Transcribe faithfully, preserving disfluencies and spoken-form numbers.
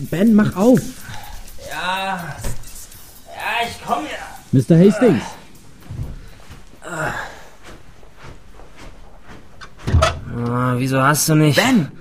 Ben, mach auf! Ja, ja, ich komme ja. Mister Hastings! Oh, wieso hast du nicht... Ben!